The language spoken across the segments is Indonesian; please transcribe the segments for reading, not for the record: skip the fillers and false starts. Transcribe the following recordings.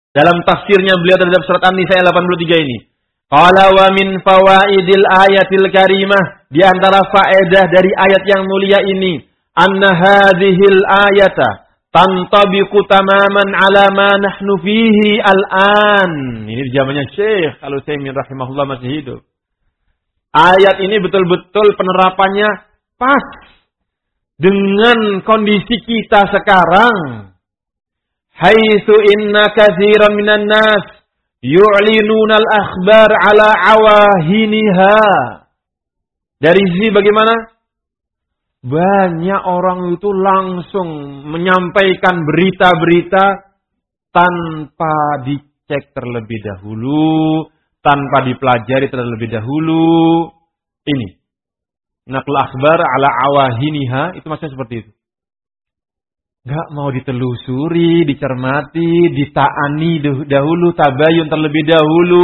Dalam tafsirnya beliau terhadap surat An-Nisa 83 ini. Qala wa min fawaidil ayatil karimah, di antara faedah dari ayat yang mulia ini, anna hadhil ayata tantabiqu tamaman ala ma nahnu fihi al-an. Ini zamannya Syekh Al-Utsaimin rahimahullah masih hidup. Ayat ini betul-betul penerapannya pas dengan kondisi kita sekarang. Haitsu inna katsiran minan nas yu'linuna al-akhbar ala awahiniha. Dari sisi bagaimana? Banyak orang itu langsung menyampaikan berita-berita tanpa dicek terlebih dahulu, tanpa dipelajari terlebih dahulu. Ini. Naql akhbar ala awahiniha, itu maksudnya seperti itu. Gak mau ditelusuri, dicermati, ditaani dahulu, tabayun terlebih dahulu.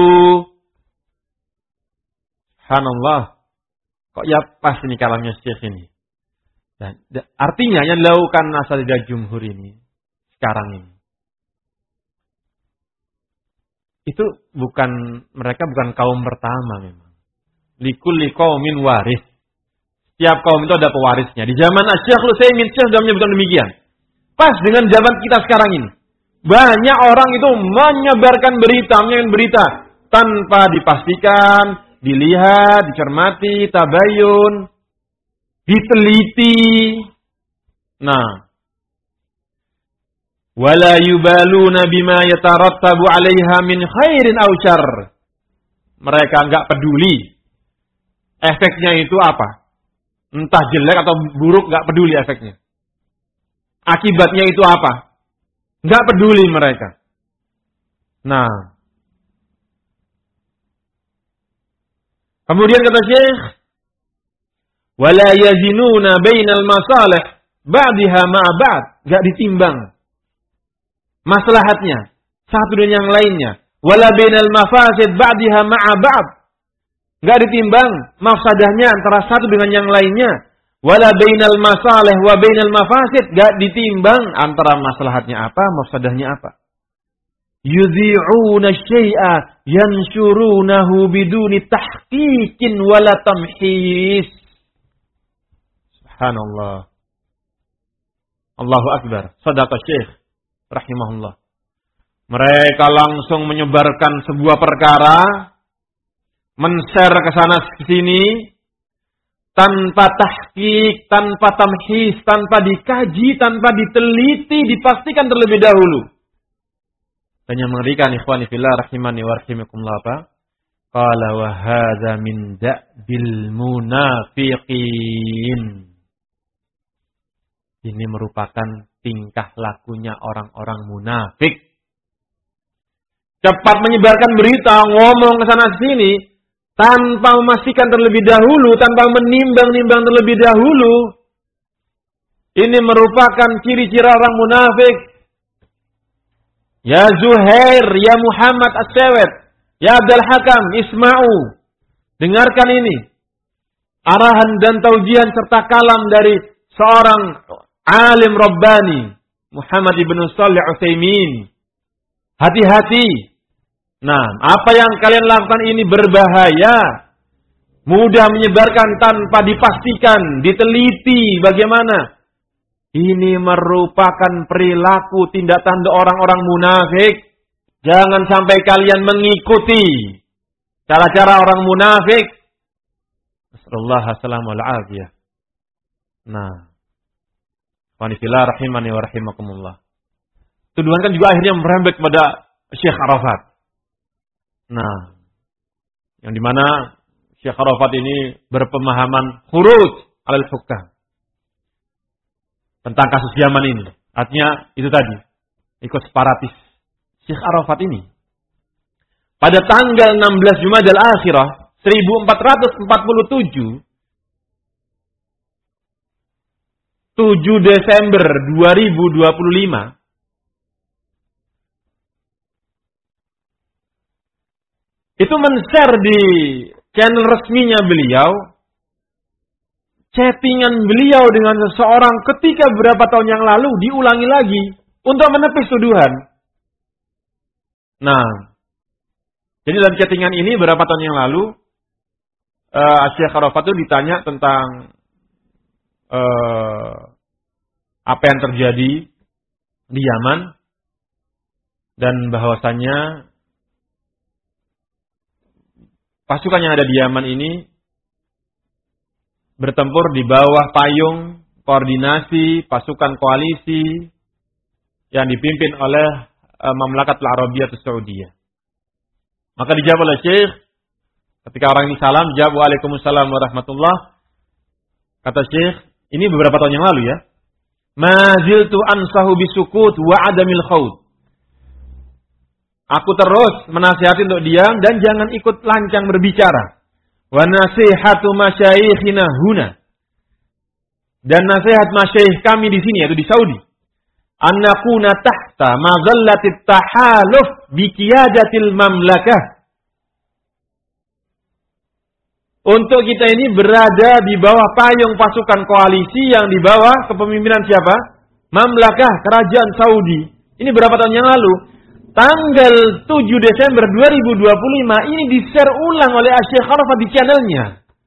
Subhanallah. Kok ya pas ini kalamnya Syekh ini. Dan artinya yang dilakukan asatidzah jumhur ini, sekarang ini. Itu mereka bukan kaum pertama memang. Likulli qaumin waris. Setiap kaum itu ada pewarisnya. Di zaman Syekh Al-Utsaimin, Syekh sudah menyebutkan demikian. Pas dengan zaman kita sekarang ini. Banyak orang itu menyebarkan berita tanpa dipastikan, dilihat, dicermati, tabayun, diteliti. Nah, wala yubaluna bima yatarattabu 'alaiha min khairin aw syarr. Mereka enggak peduli efeknya itu apa. Entah jelek atau buruk, enggak peduli efeknya. Akibatnya itu apa? Enggak peduli mereka. Nah. Kemudian kata Syekh, wala yazinuna bainal masalih ba'daha ma'a ba'd. Enggak ditimbang maslahatnya satu dengan yang lainnya. Wala bainal mafasid ba'daha ma'a ba'd. Enggak ditimbang mafsadahnya antara satu dengan yang lainnya. Wala bainal masalih wa bainal mafasid, gak ditimbang antara maslahatnya apa, mafsadahnya apa. Yudhi'una syai'a yansyurunahu biduni tahqiqin wala tamhis. Subhanallah. Allahu akbar. Shadaqa Syekh rahimahullah. Mereka langsung menyebarkan sebuah perkara, men-share ke sana ke sini, tanpa tahqiq, tanpa tamhis, tanpa dikaji, tanpa diteliti, dipastikan terlebih dahulu. Dan yang mengerikan ikhwani fillah rahimani wa rahimakumullah apa? Qala wa hadza min da'bil munafiqin. Ini merupakan tingkah lakunya orang-orang munafik. Cepat menyebarkan berita, ngomong ke sana sini, tanpa memastikan terlebih dahulu, tanpa menimbang-nimbang terlebih dahulu. Ini merupakan ciri-ciri orang munafik. Ya Zuhair, ya Muhammad As-Sawet, ya Abdul Hakam, isma'u. Dengarkan ini. Arahan dan taujihan serta kalam dari seorang alim Rabbani, Muhammad ibn Shalih Al-Utsaimin. Hati-hati. Nah, apa yang kalian lakukan ini berbahaya. Mudah menyebarkan tanpa dipastikan, diteliti bagaimana. Ini merupakan perilaku tindak tanduk orang-orang munafik. Jangan sampai kalian mengikuti cara-cara orang munafik. Nasallallahu alaihi wasallam. Nah, wanifillah rahimani wa rahimakumullah. Tuduhan kan juga akhirnya merembet kepada Syekh Arafat. Nah, yang dimana Syekh Arafat ini berpemahaman khuruj alal hukam tentang kasus Yaman ini. Artinya itu tadi, ikut separatis. Syekh Arafat ini pada tanggal 16 Jumadal Akhirah 1447, 7 Desember 2025, itu men-share di channel resminya beliau chattingan beliau dengan seseorang ketika beberapa tahun yang lalu diulangi lagi untuk menepis tuduhan. Nah, jadi dalam chattingan ini beberapa tahun yang lalu, Syekh Arafat itu ditanya tentang apa yang terjadi di Yaman dan bahwasannya pasukan yang ada di Yaman ini bertempur di bawah payung koordinasi pasukan koalisi yang dipimpin oleh Mamlakatul Arabiyyah Saudiyah. Maka dijawab oleh Syekh, ketika orang ini salam, jawab waalaikumsalam warahmatullah. Kata Syekh, ini beberapa tahun yang lalu ya. Maziltu ansahu bisukut wa adamil khawd. Aku terus menasihati untuk diam dan jangan ikut lancang berbicara. Wa nasihatu masyayikhina huna. Dan nasihat masyayikh kami di sini, yaitu di Saudi. Annakuna tahta mazallatit tahaluf biqiyadatil mamlakah. Untuk kita ini berada di bawah payung pasukan koalisi yang di bawah kepemimpinan siapa? Mamlakah, kerajaan Saudi. Ini berapa tahun yang lalu? Tanggal 7 Desember 2025 ini di-share ulang oleh Syekh Arafat di channelnya.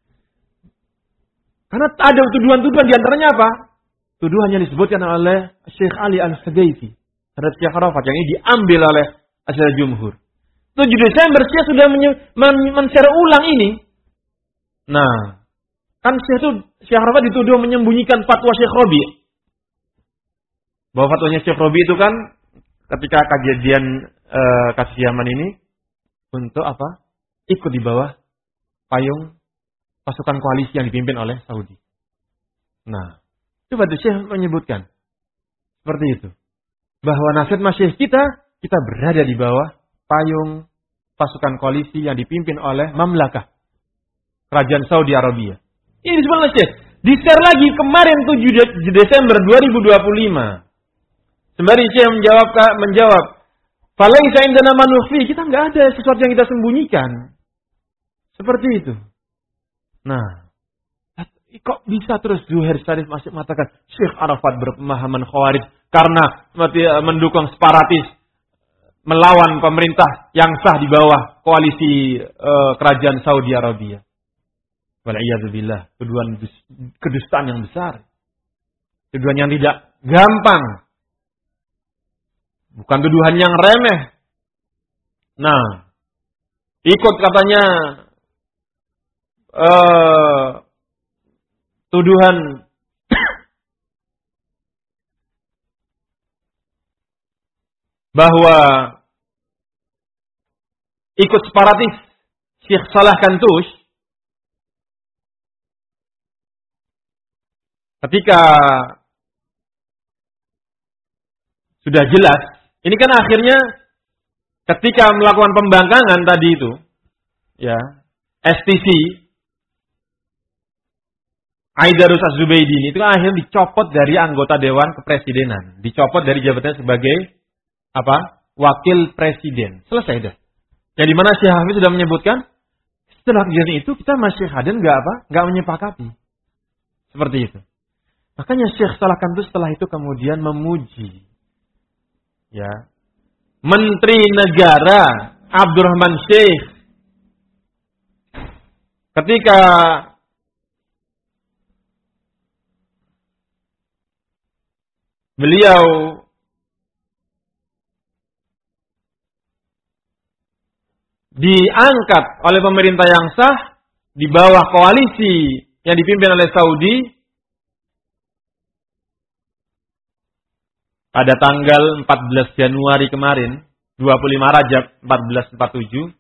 Karena ada tuduhan-tuduhan di antaranya apa? Tuduhan yang disebutkan oleh Syekh Ali Al-Hudayfi terhadap Syekh Arafat yang ini diambil oleh Asy'ariyah Jumhur. 7 Desember Syekh sudah men-share ulang ini. Nah, kan Syekh Arafat dituduh menyembunyikan fatwa Syekh Rabi. Bahwa fatwanya Syekh Rabi itu kan ketika kejadian kasus Yaman ini untuk apa? Ikut di bawah payung pasukan koalisi yang dipimpin oleh Saudi. Nah, coba Syekh menyebutkan seperti itu. Bahwa nasihat masyayikh kita berada di bawah payung pasukan koalisi yang dipimpin oleh Mamlakah, Kerajaan Saudi Arabia. Ini disebut oleh Syekh. Di-share lagi kemarin 7 Desember 2025. Sembari Syekh menjawab, "Falaisa indana ma nukhfi." Kita enggak ada sesuatu yang kita sembunyikan. Seperti itu. Nah, kok bisa terus Zuhair Syarif masih mengatakan Syekh Arafat berpemahaman Khawarij karena mendukung separatis melawan pemerintah yang sah di bawah koalisi kerajaan Saudi Arabia. Wal'iyadzubillah, tuduhan kedustaan yang besar. Tuduhan yang tidak gampang. Bukan tuduhan yang remeh. Nah, ikut katanya tuduhan bahwa ikut separatis Syekh Salah Kantush ketika sudah jelas, ini kan akhirnya ketika melakukan pembangkangan tadi itu, ya, STC Aidarus Az-Zubaidi itu kan akhirnya dicopot dari anggota Dewan Kepresidenan, dicopot dari jabatannya sebagai apa? Wakil Presiden. Selesai dah. Yang dimana Syekh Hafiz sudah menyebutkan setelah kejadian itu kita masih hadir nggak menyepakati. Seperti itu. Makanya Syekh Salah Kantush setelah itu kemudian memuji, ya, Menteri Negara Abdurrahman Syekh ketika beliau diangkat oleh pemerintah yang sah di bawah koalisi yang dipimpin oleh Saudi pada tanggal 14 Januari kemarin, 25 Rajab 1447,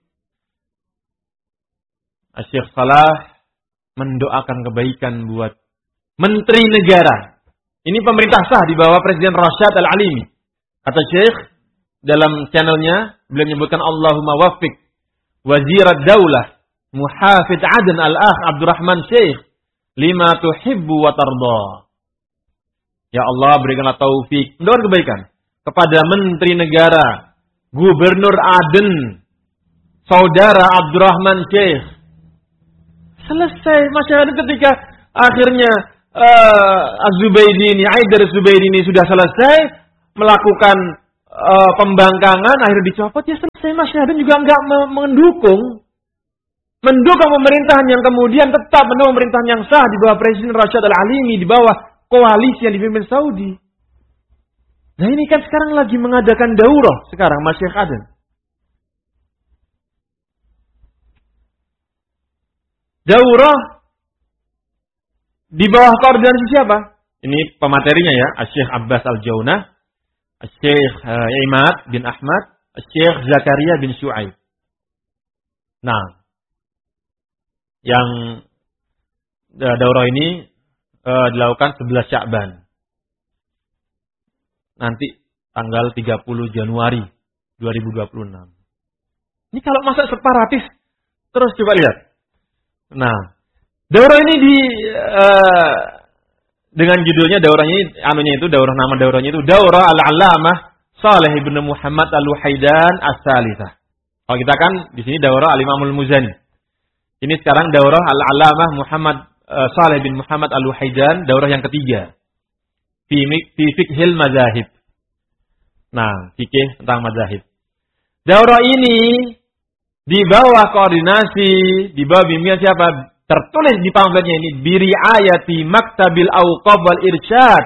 Syekh Salah mendoakan kebaikan buat Menteri Negara. Ini pemerintah sah di bawah Presiden Rasyad Al-Alimi. Kata Syekh dalam channelnya, beliau menyebutkan Allahumma waffiq Wazirat Daulah Muhafidh Aden Al-Akh Abdurrahman Syekh lima tuhibbu wa tarda. Ya Allah, berikanlah taufik, mendoakan kebaikan kepada Menteri Negara Gubernur Aden Saudara Abdurrahman Syekh. Selesai masyarakat ketika akhirnya Az-Zubaidi ini, Aidar Az-Zubaidi ini sudah selesai melakukan pembangkangan, akhirnya dicopot, ya selesai. Mas Syahdan juga enggak mendukung. Mendukung pemerintahan yang kemudian tetap mendukung pemerintahan yang sah di bawah Presiden Rashad Al-Alimi, di bawah koalisi yang dipimpin Saudi. Nah ini kan sekarang lagi mengadakan daurah sekarang Mas Syekh Aden. Daurah di bawah koordinasi siapa? Ini pematerinya ya, Syekh Abbas Al-Jaunah, Syekh Imad bin Ahmad, Syekh Zakaria bin Syu'aib. Nah, yang daurah ini dilakukan 11 Sya'ban. Nanti tanggal 30 Januari 2026. Ini kalau masa separatis, terus coba lihat. Nah, daurah ini dengan judulnya daurahnya ini nama daurahnya itu Daurah Al-Allamah Saleh bin Muhammad Al-Luhaidan As-Salisah. Kalau kita kan di sini daurah Al-Imam Al-Muzani. Ini sekarang daurah Al-Allamah Muhammad Saleh bin Muhammad Al-Luhaidan, daurah yang ketiga. Fi fiqhil mazahib. Nah, fikih tentang mazahib. Daurah ini di bawah koordinasi, di bawah bimbingan siapa? Tertulis di pamfletnya ini, biriayati Maktabil Awqaf wal Irsyad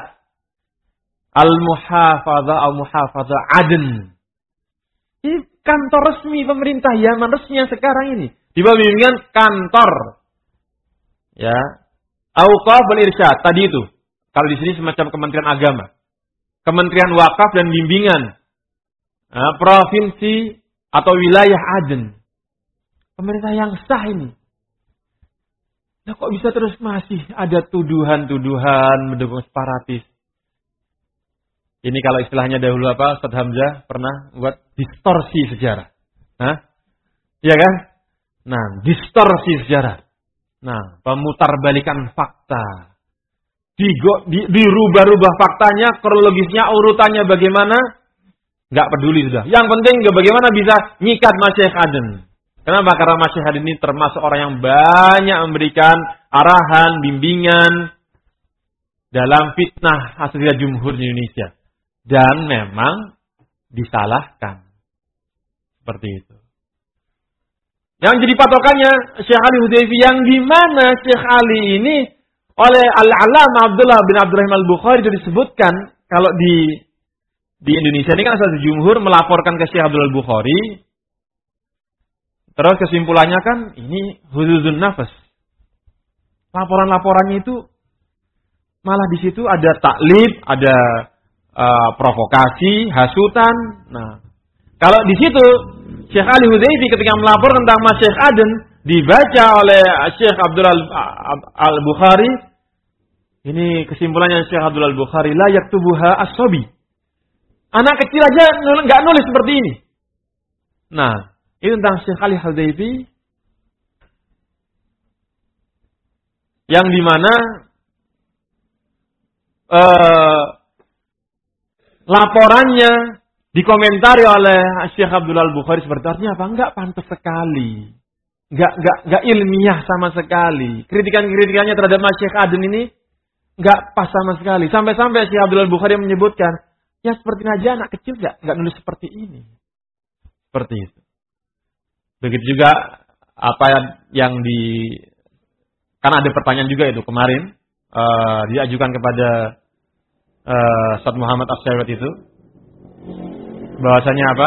Al-Muhafadzah Aden. Ini kantor resmi pemerintah Yaman resmi yang sekarang ini. Di bawah bimbingan kantor ya Awqaf wal Irsyad tadi itu. Kalau di sini semacam Kementerian Agama, Kementerian Wakaf dan Bimbingan, provinsi atau wilayah Aden. Pemerintah yang sah ini. Nah kok bisa terus masih ada tuduhan-tuduhan mendukung separatis? Ini kalau istilahnya dahulu apa? Ustaz Hamzah pernah buat distorsi sejarah. Iya kan? Nah, distorsi sejarah. Nah, pemutarbalikan fakta. Dirubah-rubah faktanya, kronologisnya, urutannya bagaimana? Nggak peduli sudah. Yang penting bagaimana bisa nyikat Mas Syekh Aden. Kenapa? Karena Mas Syekh Aden ini termasuk orang yang banyak memberikan arahan, bimbingan dalam fitnah Asatidz Jumhur di Indonesia. Dan memang disalahkan. Seperti itu. Yang jadi patokannya Syekh Ali Hudayfi, yang di mana Syekh Ali ini oleh Al-Allamah Abdullah bin Abdurrahim Al-Bukhari itu disebutkan, kalau di Indonesia ini kan Asatidz Jumhur melaporkan ke Syekh Abdullah Al-Bukhari. Terus kesimpulannya kan ini huzuzun nafas. Laporan-laporannya itu malah di situ ada taklid, ada provokasi, hasutan. Nah, kalau di situ Syekh Ali Hudayfi ketika melapor tentang Mas Syekh Aden dibaca oleh Syekh Abdullah Al-Bukhari, ini kesimpulannya Syekh Abdullah Al-Bukhari, la yaktubuha as-sabi. Anak kecil aja nggak nulis seperti ini. Nah, ini tentang Syekh Ali Hudayfi yang dimana laporannya dikomentari oleh Syekh Abdullah Al-Bukhari seperti artinya apa? Enggak pantas sekali. Enggak ilmiah sama sekali. Kritikan-kritikannya terhadap Mas Syekh Aden ini enggak pas sama sekali. Sampai-sampai Syekh Abdullah Al-Bukhari menyebutkan, ya seperti aja anak kecil enggak nulis seperti ini. Seperti itu. Begitu juga apa yang karena ada pertanyaan juga itu kemarin diajukan kepada Ustaz Muhammad As-Syarat itu. Bahasanya apa?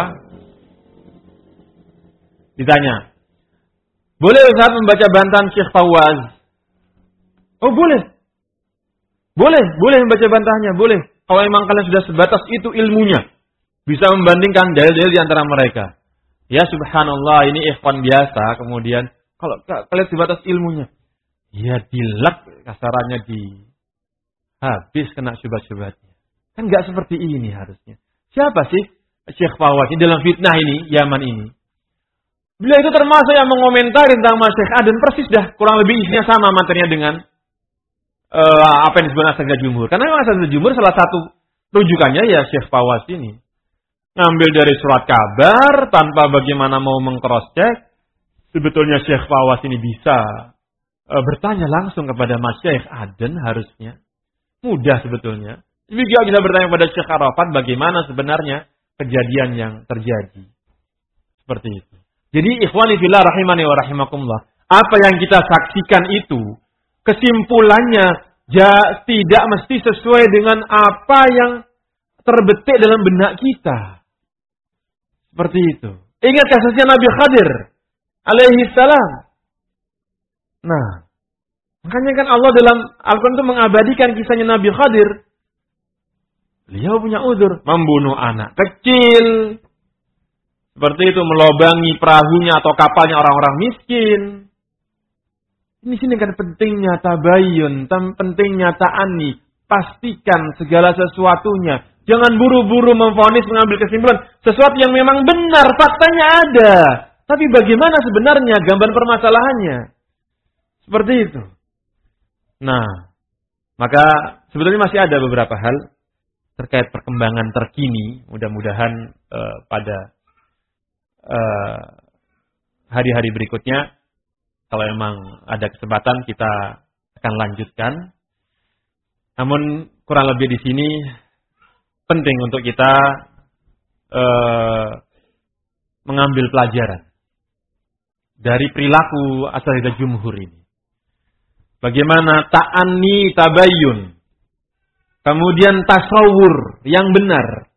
Ditanya, boleh Ustaz membaca bantahan Syekh Fawaz? Oh boleh. Boleh membaca bantahannya, boleh. Kalau memang kalian sudah sebatas itu ilmunya, bisa membandingkan dalil-dalil di antara mereka. Ya subhanallah, ini ikhwan biasa. Kemudian kalau kalian sebatas ilmunya, ya dilak kasarannya, habis kena syubhat-syubhatnya. Kan nggak seperti ini harusnya. Siapa sih Syekh Fawaz ini dalam fitnah ini, Yaman ini? Beliau itu termasuk yang mengomentari tentang Mas Syekh Aden, persis dah kurang lebih isinya sama materinya dengan apa yang disebut Asatidz Jumhur. Karena memang Asatidz Jumhur salah satu rujukannya ya Syekh Fawaz ini. Ngambil dari surat kabar tanpa bagaimana mau meng-cross-check. Sebetulnya Syekh Fawaz ini bisa bertanya langsung kepada Mas Syekh Aden harusnya. Mudah sebetulnya. Juga bisa bertanya kepada Syekh Arafat bagaimana sebenarnya kejadian yang terjadi. Seperti itu. Jadi ikhwani fillah rahimani wa rahimakumullah. Apa yang kita saksikan itu, kesimpulannya tidak mesti sesuai dengan apa yang terbetik dalam benak kita. Seperti itu. Ingat kasusnya Nabi Khadir alaihi salam. Nah, makanya kan Allah dalam Al-Quran itu mengabadikan kisahnya Nabi Khadir. Beliau punya uzur, membunuh anak kecil. Seperti itu, melobangi perahunya atau kapalnya orang-orang miskin. Ini sini kan pentingnya tabayun, pentingnya ta'ani. Pastikan segala sesuatunya. Jangan buru-buru memvonis, mengambil kesimpulan. Sesuatu yang memang benar, faktanya ada. Tapi bagaimana sebenarnya gambaran permasalahannya? Seperti itu. Nah, maka sebetulnya masih ada beberapa hal terkait perkembangan terkini. Mudah-mudahan pada hari-hari berikutnya, kalau memang ada kesempatan, kita akan lanjutkan. Namun kurang lebih di sini penting untuk kita mengambil pelajaran dari perilaku asatidzah jumhur ini. Bagaimana ta'anni tabayyun, kemudian tasawur yang benar.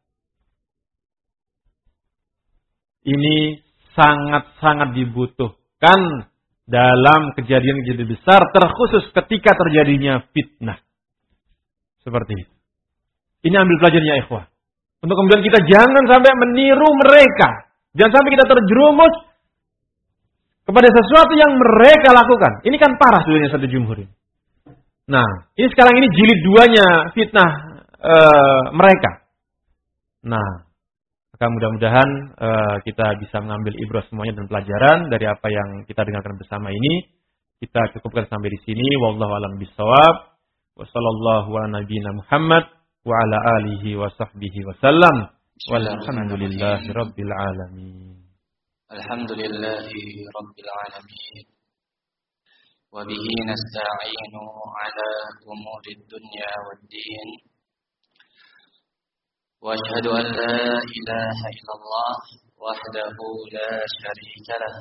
Ini sangat-sangat dibutuhkan dalam kejadian-kejadian besar, terkhusus ketika terjadinya fitnah. Seperti itu. Ini ambil pelajarannya ikhwah. Untuk kemudian kita jangan sampai meniru mereka. Jangan sampai kita terjerumus kepada sesuatu yang mereka lakukan. Ini kan parah sebenarnya satu jumhur ini. Nah, ini sekarang ini jilid 2-nya fitnah mereka. Nah, maka mudah-mudahan kita bisa mengambil ibrah semuanya dan pelajaran dari apa yang kita dengarkan bersama ini. Kita cukupkan sampai di sini. Wallahu a'lam bishawab. Wa sallallahu ala nabiyyina Muhammad wa ala alihi wa sahbihi wa sallam. Walhamdulillahi rabbil alamin. Alhamdulillahi rabbil alamin. Wa bihi nasta'inu ala umurid dunya waddin. Wa asyhadu an la ilaha illallah wahdahu la syarika lah.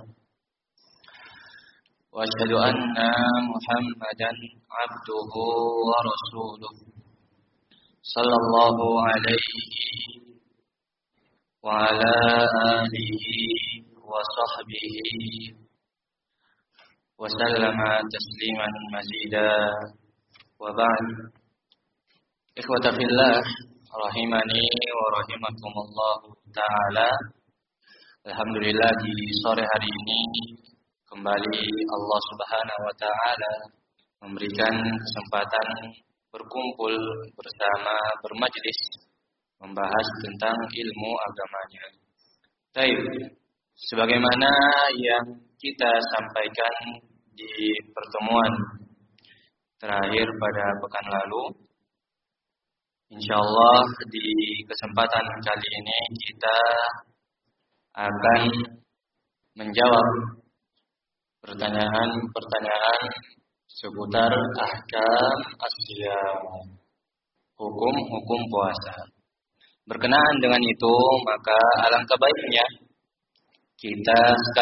Wa asyhadu anna Muhammadan abduhu wa rasuluh. Sallallahu alaihi wa ala alihi wa sahbihi wa sallama tasliman mazida. Wa ba'd. Ikhwata fillah rahimani wa rahimakumullah ta'ala. Alhamdulillah, di sore hari ini kembali Allah Subhanahu wa ta'ala memberikan kesempatan berkumpul bersama, bermajlis, membahas tentang ilmu agamanya. Baik, sebagaimana yang kita sampaikan di pertemuan terakhir pada pekan lalu, insyaallah di kesempatan kali ini kita akan menjawab pertanyaan-pertanyaan seputar ahkam as-siyam, hukum-hukum puasa. Berkenaan dengan itu, maka alangkah baiknya kita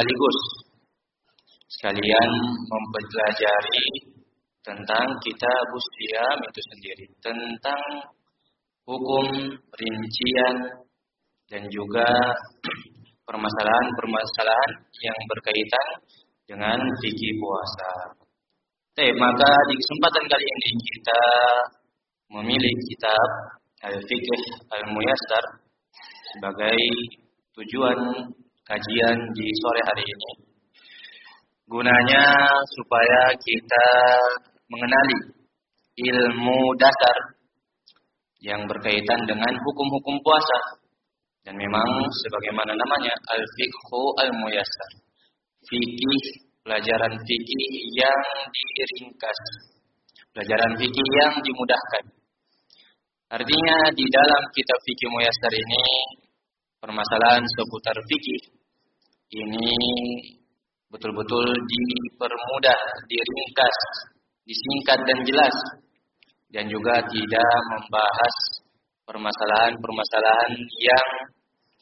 sekalian mempelajari tentang kitabus siyam itu sendiri, tentang hukum, rincian, dan juga permasalahan-permasalahan yang berkaitan dengan fikih puasa. Maka di kesempatan kali ini kita memilih kitab Al-Fiqh Al-Muyassar sebagai tujuan kajian di sore hari ini. Gunanya supaya kita mengenali ilmu dasar yang berkaitan dengan hukum-hukum puasa. Dan memang sebagaimana namanya Al-Fiqhu Al-Muyassar, fikih, pelajaran fikih yang diringkas, pelajaran fikih yang dimudahkan. Artinya di dalam kitab fikih Muyassar ini, permasalahan seputar fikih ini betul-betul dipermudah, diringkas, disingkat dan jelas, dan juga tidak membahas permasalahan-permasalahan yang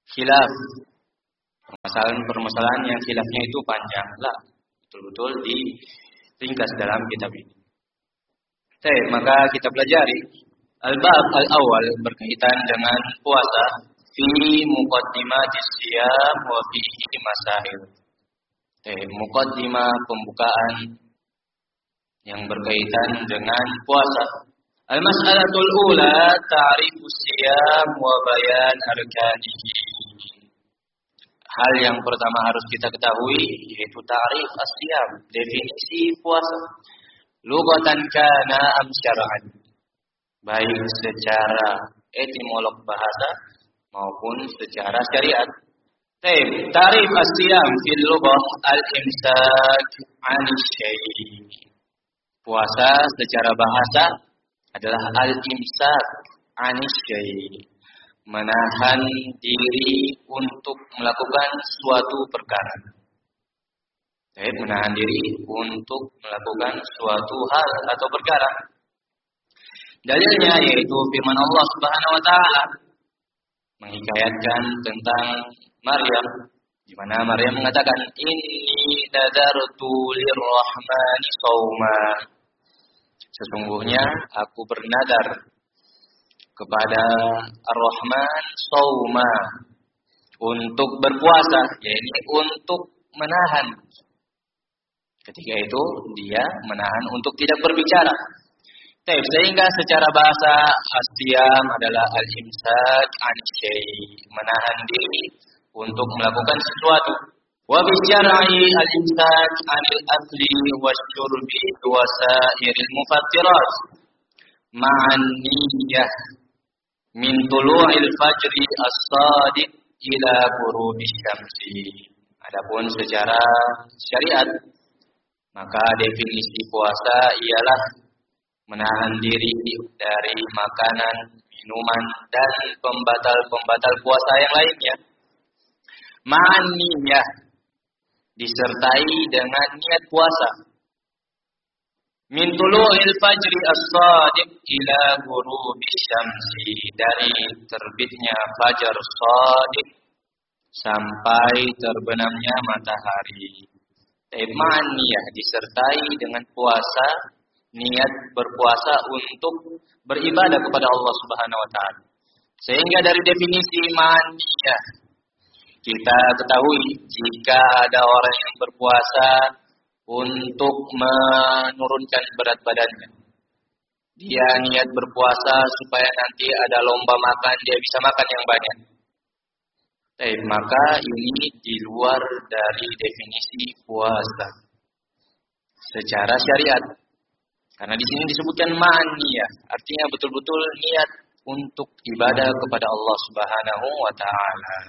khilaf. Permasalahan yang khilafnya itu panjang lah. Betul-betul diringkas dalam kitab ini. Baik, maka kita pelajari al-bab al-awwal berkaitan dengan puasa fi muqaddimatis siyam wa fihi masail. Muqaddimah pembukaan yang berkaitan dengan puasa. Al-mas'alatul ula ta'rifus siyam wa bayan arkanihi. Hal yang pertama harus kita ketahui yaitu ta'rif as-siyam, definisi puasa. Lughatan kana am syar'an. Baik secara etimolog bahasa maupun secara syariat. Ta'rif as-siyam fil lughah al-imsak 'anil syai'. Puasa secara bahasa adalah al-imsak 'anil syai'. Menahan diri untuk melakukan suatu perkara. Menahan diri untuk melakukan suatu hal atau perkara. Dalilnya yaitu firman Allah Subhanahu wa taala menghikayatkan tentang Maryam, di mana Maryam mengatakan inni nadartu lirrahmani shauma. Sesungguhnya aku bernadar kepada Ar-Rahman shauma, untuk berpuasa, yaitu untuk menahan. Ketika itu dia menahan untuk tidak berbicara. Sehingga secara bahasa as-siyam adalah al-imsak 'anil syai', menahan diri untuk melakukan sesuatu. Wa bi syar'i al-imsak 'anil akli wasyurbi wa sa'iril mufattirat ma'an niyyah min tulu'il fajri as-shadiq ila ghurubish syamsi. Adapun secara syariat, maka definisi puasa ialah menahan diri dari makanan, minuman, dan pembatal-pembatal puasa yang lainnya. Ma'an niyyah, disertai dengan niat puasa. Min tulu'il fajri as-shadiq ila ghurubish syamsi, dari terbitnya fajar shadiq sampai terbenamnya matahari. Ma'niyah, disertai dengan puasa, niat berpuasa untuk beribadah kepada Allah Subhanahu wa taala. Sehingga dari definisi ma'niyah kita ketahui jika ada orang yang berpuasa untuk menurunkan berat badannya. Dia niat berpuasa supaya nanti ada lomba makan, dia bisa makan yang banyak. Maka ini di luar dari definisi puasa secara syariat. Karena di sini disebutkan ma'niyah, artinya betul-betul niat untuk ibadah kepada Allah Subhanahu wa taala.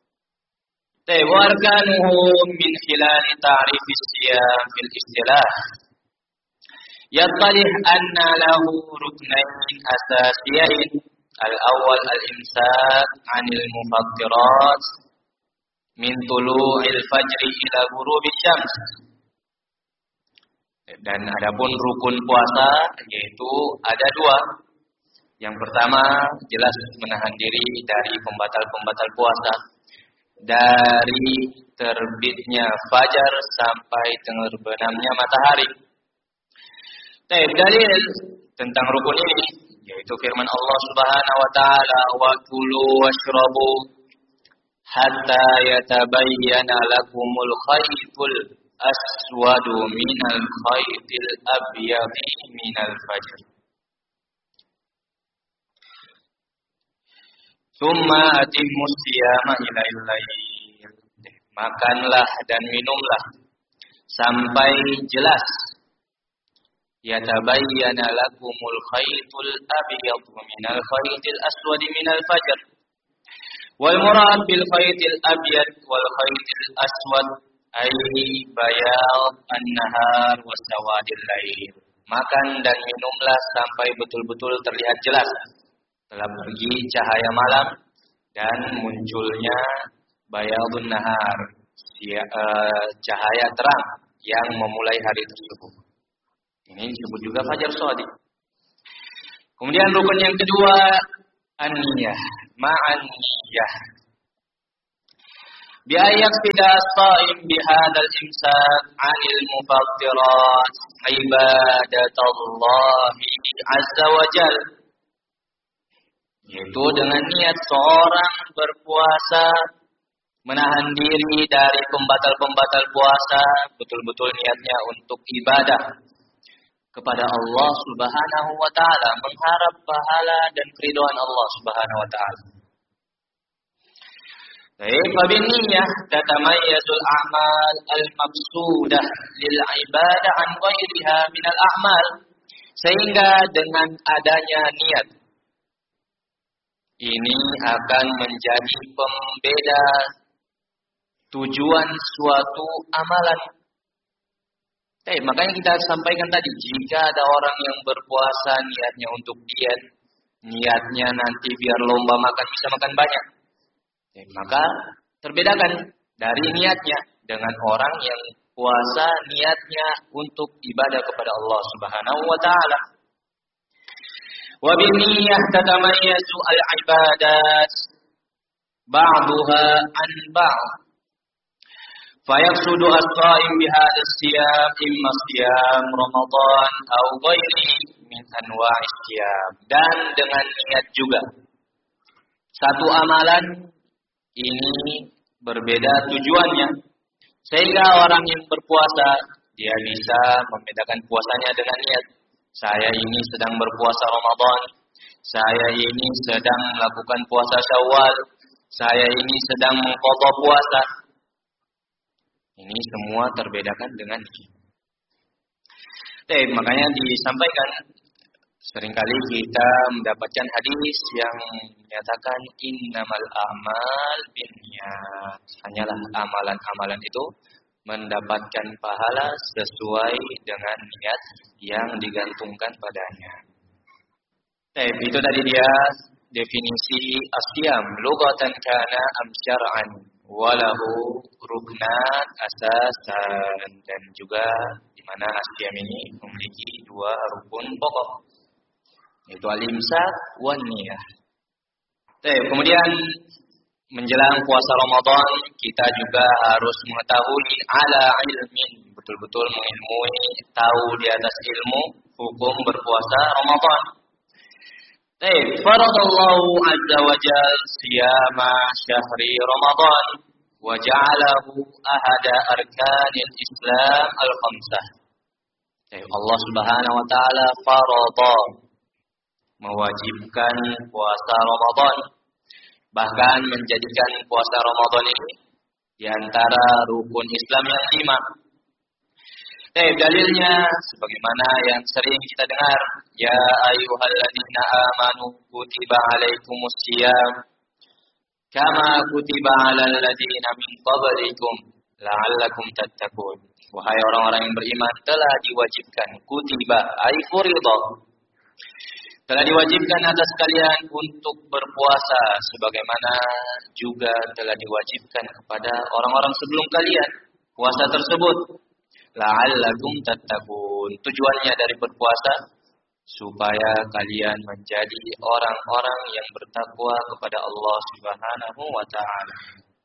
Warkanuhu min khilal ta'rif as-siyam fil istilah. Yatalih anna lahu ruknain asasiyain. Al-awwal al-imsak 'anil mufattirat min tulu'il fajri ila ghurubish syams. Dan adapun rukun puasa yaitu ada dua. Yang pertama jelas menahan diri dari pembatal-pembatal puasa, dari terbitnya fajar sampai terbenamnya matahari. Dalil tentang rukun ini yaitu firman Allah Subhanahu wa taala, wa kulu washrabu hatta yatabayyana lakumul khaytul aswadu minal khaytil abyadi minal fajr. Tsumma atimmus siyama ilail lail. Makanlah dan minumlah sampai jelas yatabayyana lakumul khaytul abyadu minal khaytil aswadi minal fajr. Wal murad bil khaytil abyad wal khaytil aswad ay bayad an-nahar wa sawadil lail. Makan dan minumlah sampai betul-betul terlihat jelas telah pergi cahaya malam dan munculnya bayadun nahar, cahaya terang yang memulai hari tersebut. Ini disebut juga fajar shadiq. Kemudian rukun yang kedua an-niyah, ma'an niyah. بأن يقصد الصائم بهذا الإمساك عن المفطرات عبادة الله عز وجل, yaitu dengan niat seorang berpuasa menahan diri dari pembatal-pembatal puasa, betul-betul niatnya untuk ibadah kepada Allah Subhanahu wa taala, mengharap pahala dan keridhaan Allah Subhanahu wa taala. Fabiniyah tatamayyazul a'mal al-maqsudah lil ibadah an ghairiha min al-a'mal, sehingga dengan adanya niat ini akan menjadi pembeda tujuan suatu amalan. Makanya kita sampaikan tadi, jika ada orang yang berpuasa niatnya untuk diet, niatnya nanti biar lomba makan bisa makan banyak, maka terbedakan dari niatnya dengan orang yang puasa niatnya untuk ibadah kepada Allah Subhanahu wa taala. Wa binniyah tatamayyazu al-ibadat ba'daha an ba'd. Fayaqsudu as-sha'im bihadha as-siyam imma siyam Ramadan aw ghairihi min anwa'is siyam. Dan dengan niat juga satu amalan ini berbeda tujuannya, sehingga orang yang berpuasa dia bisa membedakan puasanya dengan niat. Saya ini sedang berpuasa Ramadan, saya ini sedang melakukan puasa Syawal, saya ini sedang mengqadha puasa. Ini semua terbedakan dengan niat. Makanya disampaikan, seringkali kita mendapatkan hadis yang menyatakan innamal a'mal binniyat. Hanyalah amalan-amalan itu mendapatkan pahala sesuai dengan niat yang digantungkan padanya. Itu tadi dia definisi asyam, lughatan kana am syar'an, walahu ruknat asasan, dan juga di mana asyam ini memiliki dua rukun pokok, yaitu al-imsak wan niyah. Kemudian menjelang puasa Ramadan kita juga harus mengetahui ala ilmin, betul-betul mengilmui, tahu di atas ilmu hukum berpuasa Ramadan. Faradallahu azza wa jalla siyama syahri Ramadan wa ja'alahu ahada arkanil Islam al-khamsah. Allah Subhanahu wa taala farada, mewajibkan puasa Ramadan, bahkan menjadikan puasa Ramadan ini di antara rukun Islam yang 5. Dalilnya sebagaimana yang sering kita dengar, ya ayyuhalladzina amanu kutiba alaikumus syiyam kama kutiba alal ladzina min qablikum la'allakum tattaqun. Wahai orang-orang yang beriman, telah diwajibkan, kutiba ay furiḍa, telah diwajibkan atas kalian untuk berpuasa sebagaimana juga telah diwajibkan kepada orang-orang sebelum kalian puasa tersebut. La'allakum tattaqun. Tujuannya dari berpuasa supaya kalian menjadi orang-orang yang bertakwa kepada Allah Subhanahu wa taala.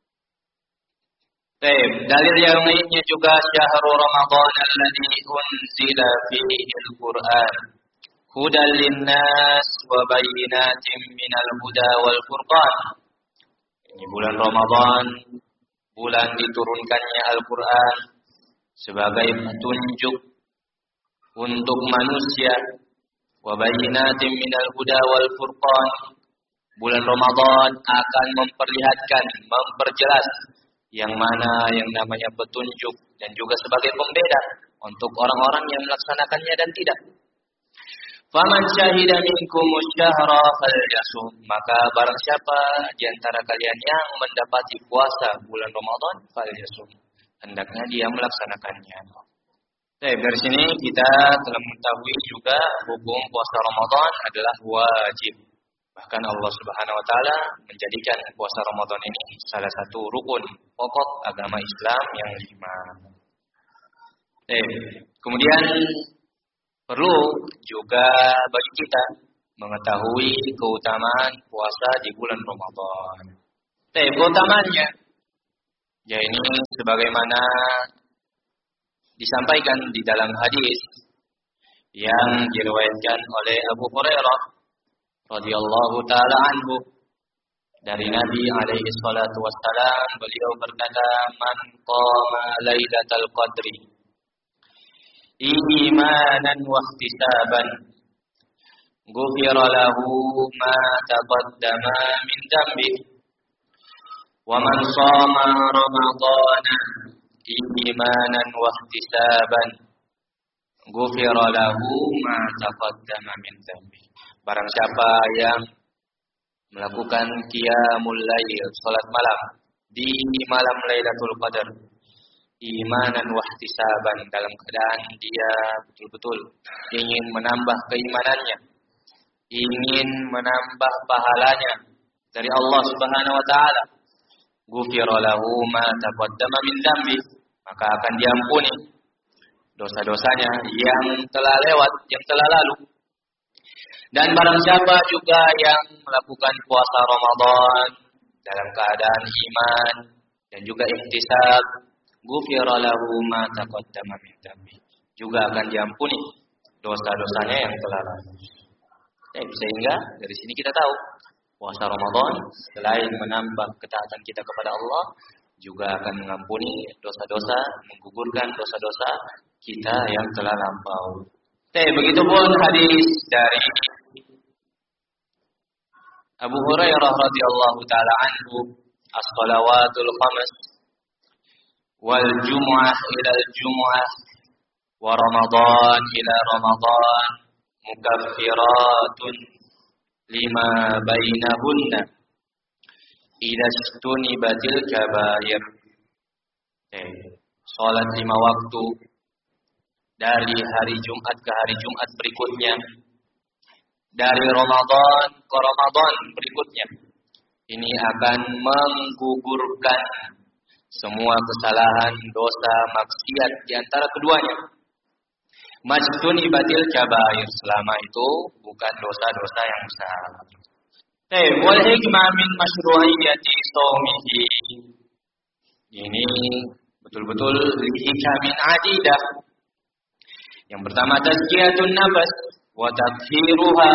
Dalil yang lainnya juga syahrul Ramadan alladzi unzila fihi al-Qur'an hudan linnas wa bayyinatin minal huda wal furqan. Ini bulan Ramadan, bulan diturunkannya Al-Qur'an sebagai petunjuk untuk manusia, wa bayyinatin minal huda wal furqan. Bulan Ramadan akan memperlihatkan, memperjelas yang mana yang namanya petunjuk dan juga sebagai pembeda untuk orang-orang yang melaksanakannya dan tidak. Faman syahida minkumus syahra falyasum, maka barang siapa di antara kalian yang mendapati puasa bulan Ramadan, falyasum, hendaknya dia melaksanakannya. Dari sini kita telah mengetahui juga hukum puasa Ramadan adalah wajib. Bahkan Allah Subhanahu wa taala menjadikan puasa Ramadan ini salah satu rukun pokok agama Islam yang 5. Kemudian perlu juga bagi kita mengetahui keutamaan puasa di bulan Ramadan. Keutamaannya Ya ini sebagaimana disampaikan di dalam hadis yang diriwayatkan oleh Abu Hurairah radhiyallahu taala anhu dari Nabi alaihi salatu wassalam, beliau berkata, "Man qama lailatal qadri imanan wa ihtisaban ghufira lahu ma taqaddama min dhanbihi wa man shama ramadhana imanan wa ihtisaban ghufira lahu ma taqaddama min dhanbihi." Barang siapa yang melakukan qiyamul lail, salat malam di malam Lailatul Qadar, imanan wa ihtisaban, dalam keadaan dia betul-betul ingin menambah keimanannya, ingin menambah pahalanya dari Allah Subhanahu wa taala, ghufira lahu ma taqaddama min dzambi, maka akan diampuni dosa-dosanya yang telah lewat, yang telah lalu. Dan barang siapa juga yang melakukan puasa Ramadan dalam keadaan iman dan juga ihtisab, ghufira lahu ma taqaddama min dzambi, juga akan diampuni dosa-dosanya yang telah lalu. Sehingga dari sini kita tahu puasa Ramadan selain menambah ketaatan kita kepada Allah, juga akan mengampuni dosa-dosa, menggugurkan dosa-dosa kita yang telah lampau. Begitu pun hadis dari Abu Hurairah radhiyallahu taala anhu, as-shalawatul khams wal jumu'ah ila al-jumu'ah wa ramadan ila ramadan mukaffiratun lima bainahunna idza istunibatil kabair. Salat 5 waktu dari hari Jumat ke hari Jumat berikutnya, dari Ramadan ke Ramadan berikutnya, ini akan menggugurkan semua kesalahan, dosa, maksiat di antara keduanya. Majtuni batil kabair, selama itu bukan dosa-dosa yang besar. Wal hikmah min masyru'iyyati shaumihi. Ini betul-betul hikamin adidah. Yang pertama, tazkiyatun nafas wa tathiruha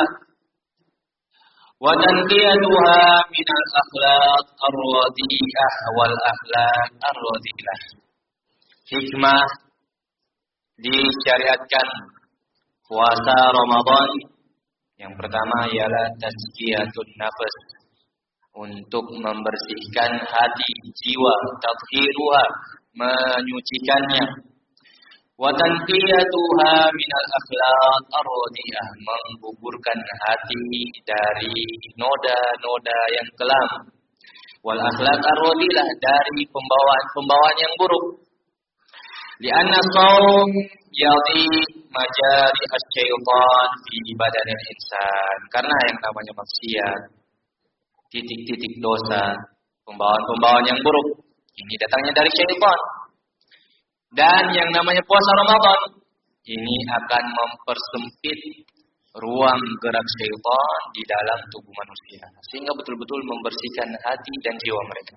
wa tanqiyatuha min al-akhlaq ar-radiyah wal akhlaq ar-radilah. Hikmah disyariatkan puasa Ramadan yang pertama ialah tazkiyatun nafas, untuk membersihkan hati, jiwa, tathiruha, menyucikannya. Wa tanqiyatuha minal akhlaq ar-radiyah, menggugurkan hati dari noda-noda yang kelam. Wal akhlaq ar-radilah, dari pembawaan yang buruk. Lianna shaum yati majari asy-syaitan fi badanil insan, karena yang namanya maksiat, titik-titik dosa, pembawaan-pembawaan yang buruk, ini datangnya dari syaitan. Dan yang namanya puasa Ramadan ini akan mempersempit ruang gerak syaitan di dalam tubuh manusia, sehingga betul-betul membersihkan hati dan jiwa mereka.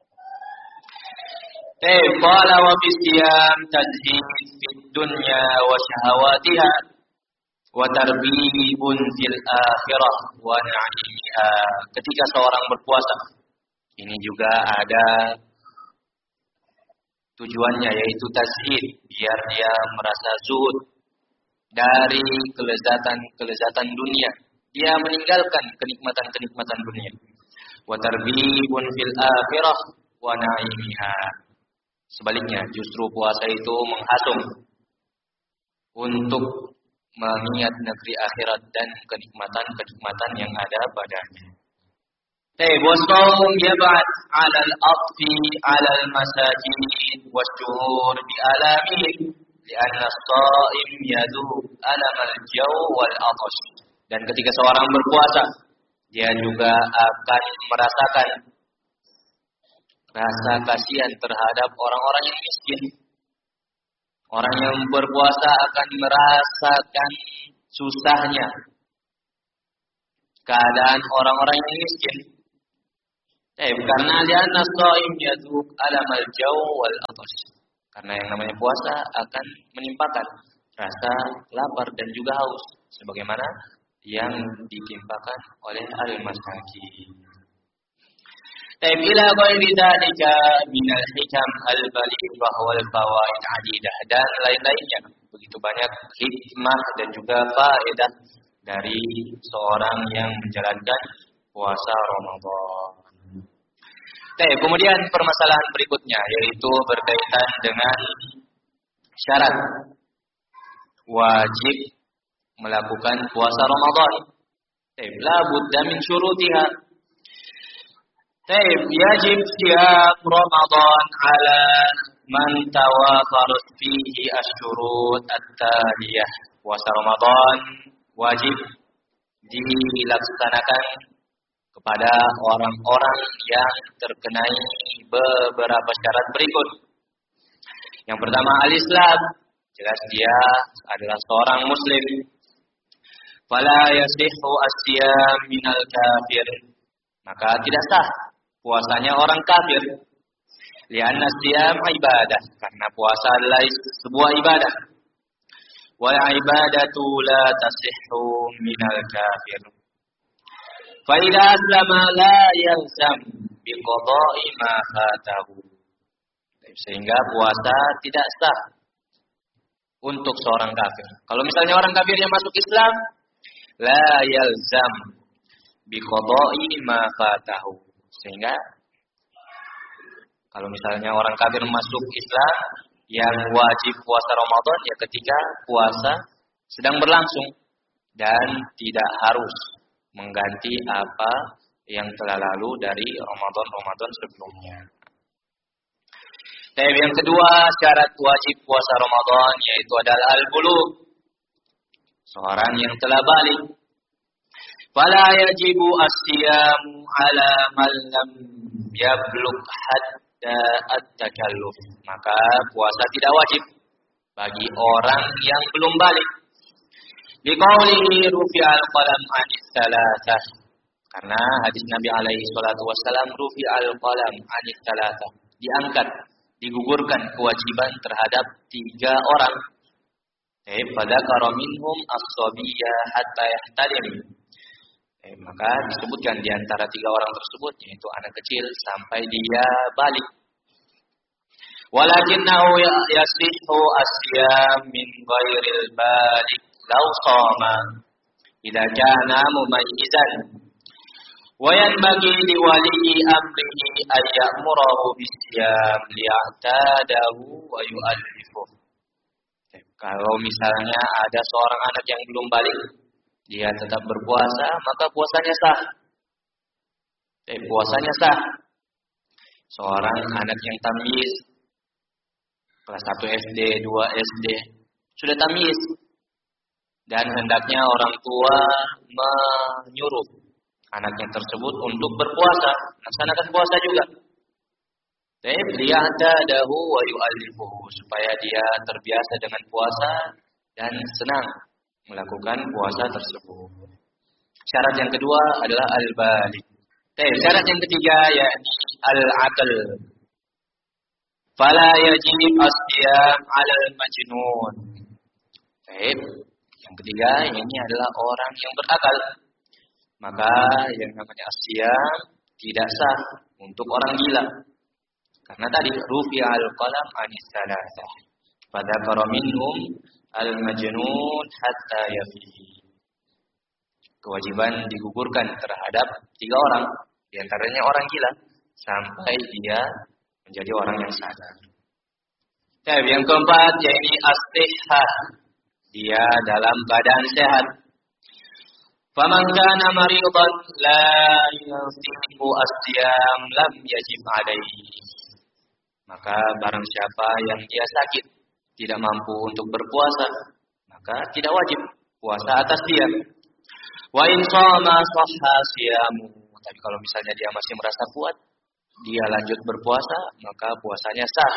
Qala wa bisiyam tadhhib fid dunya wa syahawatiha wa tarbibun fil akhirah wa na'imiha. Ketika seorang berpuasa, ini juga ada tujuannya, yaitu tazhid, biar dia merasa zuhud dari kelezatan dunia. Dia meninggalkan kenikmatan dunia. Wa tarbibun fil akhirah wa na'imiha. Sebaliknya, justru puasa itu menghasung untuk mengingat negeri akhirat dan kenikmatan yang ada padanya. Wasawm yab'ath 'ala al-atfi 'ala al-masajid wasyuhur bi alamihi li'anna as-sha'im yadhub alam al-jaw wal 'atash. Dan ketika seorang berpuasa, dia juga akan merasakan rasa kasihan terhadap orang-orang yang miskin. Orang yang berpuasa akan merasakan susahnya keadaan orang-orang yang miskin. Karena lianna shaim yadhuq alamal jaw wal atash. Karena yang namanya puasa akan menimpakan rasa lapar dan juga haus sebagaimana yang ditimpakan oleh al-masakin. Ila ghairi dzalika minal hikam al-balighah wal fawaid 'adidah, dan lain-lainnya begitu banyak hikmah dan juga faedah dari seorang yang menjalankan puasa Ramadan. Kemudian permasalahan berikutnya yaitu berkaitan dengan syarat wajib melakukan puasa Ramadan. La budda min syurutiha. Yajib siyam Ramadan ala man tawafarat fihi asyurut at-taliyah. Puasa Ramadan wajib dilaksanakan kepada orang-orang yang terkenai beberapa syarat berikut. Yang pertama al-Islam, jelas dia adalah seorang muslim. Fala yasihhu as-siyam minal kafir, maka tidak sah puasanya orang kafir. Lianna as-siyam ibadah, karena puasa adalah sebuah ibadah. Wal ibadatu la tasihhu minal kafir. Fa idza aslama la yalzam bi qada'i ma fatahu. Sehingga puasa tidak sah untuk seorang kafir. Kalau misalnya orang kafir yang masuk Islam, la yalzam bi qada'i ma fatahu. Sehingga kalau misalnya orang kafir masuk Islam, yang wajib puasa Ramadan ya ketika puasa sedang berlangsung dan tidak harus mengganti apa yang telah lalu dari Ramadan sebelumnya. Yang kedua, syarat wajib puasa Ramadan yaitu adalah al-bulugh. Seorang yang telah balik. Fala yajibu as-siyamu ala man lam yablugh hatta at-takalluf. Maka puasa tidak wajib bagi orang yang belum balik. Liqaulihi rufi'al qalam 'anis tsalatsah. Karena hadis Nabi alaihi salatu wasallam rufi'al qalam 'anis tsalatsah. Diangkat, digugurkan kewajiban terhadap 3 orang. Fadzakara minhum as-sabiyya hatta yahtalim. Maka disebutkan di antara 3 orang tersebut yaitu anak kecil sampai dia balik. Walakinnahu yasihhu as-siyam min ghairil balik law shama idza kana mumayyizan wa yanbaghi li waliyyi amrihi ay ya'murahu bis-siyam liya'tadahu wa yu'allifu. Kalau misalnya ada seorang anak yang belum balik, dia tetap berpuasa, maka puasanya sah. Puasanya sah. Seorang anak yang tamyiz, kelas 1 SD, 2 SD, sudah tamyiz. Dan hendaknya orang tua menyuruh anaknya tersebut untuk berpuasa, laksanakan puasa juga. Liya'tadahu wa yu'allifuhu, supaya dia terbiasa dengan puasa dan senang melakukan puasa tersebut. Syarat yang kedua adalah al-balik. Syarat yang ketiga yakni al-aql. Fala yajib as-siyam 'alal majnun. Yang ketiga ini adalah orang yang berakal. Maka yang namanya as-siyam tidak sah untuk orang gila. Karena tadi rufi'al qalam 'anis tsalatsah. Fadzakara minhum al-majnun hatta yafihi. Kewajiban digugurkan terhadap 3 orang, di antaranya orang gila, sampai dia menjadi orang yang sadar. Yang keempat yakni as-sihhah. Dia dalam keadaan sehat. Faman kana maridan la yasihu as-siyam lam yajib alaihi. Maka barang siapa yang dia sakit, tidak mampu untuk berpuasa, maka tidak wajib puasa atas dia. Wa in shama shahha siyamu. Tapi kalau misalnya dia masih merasa kuat, dia lanjut berpuasa, maka puasanya sah.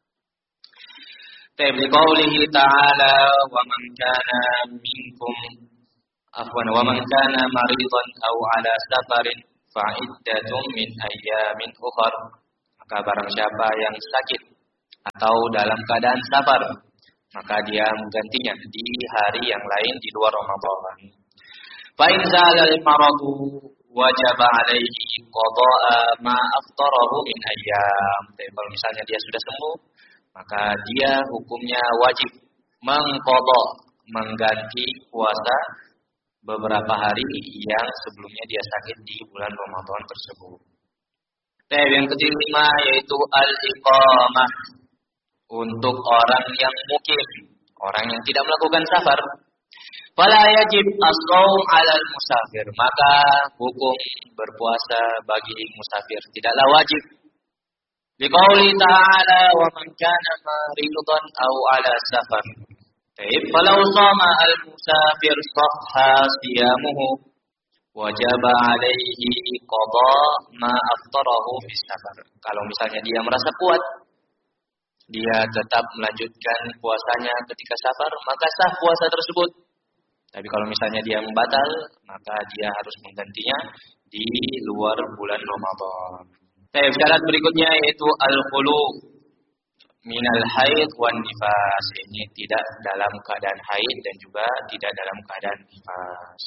Qaulihi ta'ala wa man kana maridan aw ala safarin fa'iddatun min ayyamin ukhar. Maka barang siapa yang sakit atau dalam keadaan safar, maka dia menggantinya di hari yang lain di luar Ramadan. Fa in zalal maradu wajaba alaihi qada'a ma aftarahu min ayyam. Kalau misalnya dia sudah sembuh, maka dia hukumnya wajib mengqada, mengganti puasa beberapa hari yang sebelumnya dia sakit di bulan Ramadan tersebut. Yang kelima yaitu al-iqamah, untuk orang yang mukim, orang yang tidak melakukan safar. Fala yajib as-shaum 'alal musafir, maka hukum berpuasa bagi musafir tidaklah wajib. Liqauli ta'ala wa man kana maridan aw 'ala safar. Falau shama al-musafir sahha siyamuhu wajaba 'alaihi qada ma aftarahu fi safar. Kalau misalnya dia merasa kuat, dia tetap melanjutkan puasanya ketika safar, maka sah puasa tersebut. Tapi kalau misalnya dia membatal, maka dia harus menggantinya di luar bulan Ramadan. Syarat berikutnya yaitu al-khulu minal haid wan nifas. Ini tidak dalam keadaan haid dan juga tidak dalam keadaan nifas.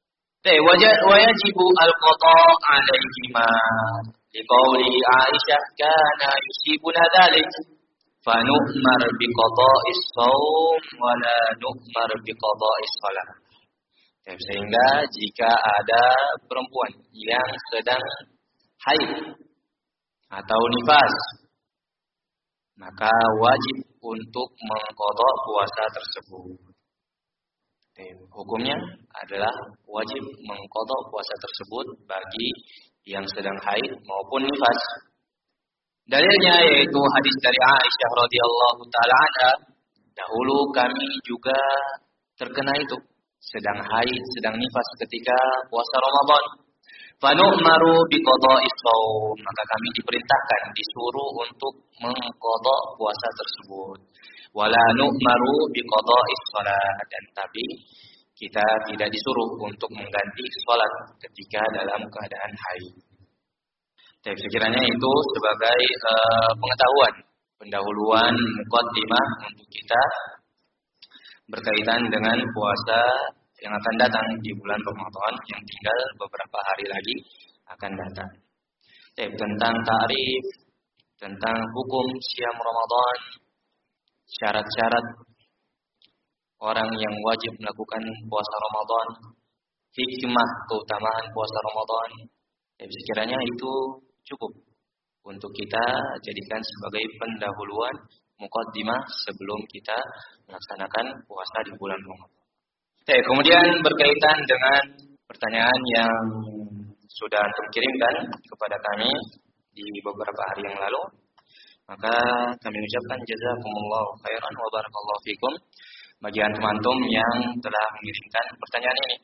Wajibu al-qada 'alaihima. Liqauli Aisyah kana yusibuna dzalik. Fanu'mar biqada'is shaum wa la nu'mar biqada'is shalah. Sehingga jika ada perempuan yang sedang haid atau nifas, maka wajib untuk mengqada puasa tersebut. Hukumnya adalah wajib mengqada puasa tersebut bagi yang sedang haid maupun nifas. Dalilnya yaitu hadis dari Aisyah radhiyallahu taala anha, dahulu kami juga terkena itu, sedang haid, sedang nifas ketika puasa Ramadan. Fanu'maru biqada'is shaum, maka kami diperintahkan, disuruh untuk mengqada puasa tersebut. Wala nu'maru biqada'is shalah, dan tapi kita tidak disuruh untuk mengganti salat ketika dalam keadaan haid. Sekiranya itu sebagai pengetahuan, pendahuluan muqaddimah untuk kita berkaitan dengan puasa yang akan datang di bulan Ramadan yang tinggal beberapa hari lagi akan datang. Tentang ta'rif, tentang hukum siam Ramadan, syarat-syarat orang yang wajib melakukan puasa Ramadan, hikmah keutamaan puasa Ramadan. Sekiranya itu cukup untuk kita jadikan sebagai pendahuluan muqaddimah sebelum kita melaksanakan puasa di bulan Ramadan. Kemudian berkaitan dengan pertanyaan yang sudah antum kirimkan kepada kami di beberapa hari yang lalu, maka kami ucapkan jazakumullahu khairan wa barakallahu fikum bagi antum-antum yang telah mengirimkan pertanyaan ini.